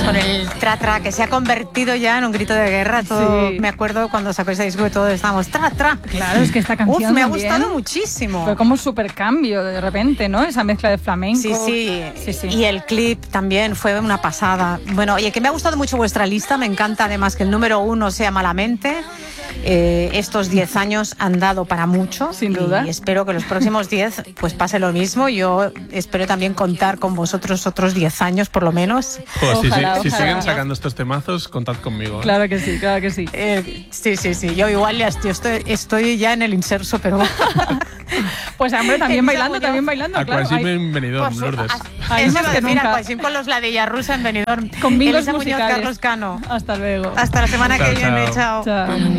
con el tra-tra, que se ha convertido ya en un grito de guerra. Todo, Sí. me acuerdo cuando sacó ese disco que todos estábamos tra-tra. Claro, es que esta canción Me ha también gustado muchísimo. fue como súper cambio de repente, ¿no? Esa mezcla de flamenco. Sí. Sí. Y el clip también fue una pasada. Bueno, oye, que me ha gustado mucho vuestra lista. Me encanta además que el número 1 sea Malamente. Estos 10 años han dado para mucho. Sin duda. Y espero que los próximos 10 pues pase lo mismo. Yo espero también contar con vosotros otros 10 años por lo menos. Joder, si Ojalá. siguen sacando estos temazos, contad conmigo. Claro que sí, claro que sí. Sí. Yo igual ya estoy ya en el inserso, pero... Pues hombre, también bailando, claro. Aquasim Hay- en Benidorm, Lourdes. Hay más que nunca. Pues, con los ladillas rusas en Benidorm. Con bingos Elisa Muñoz, musicales. Carlos Cano. Hasta luego. Hasta la semana que Chao, viene. chao. Chao. Chao.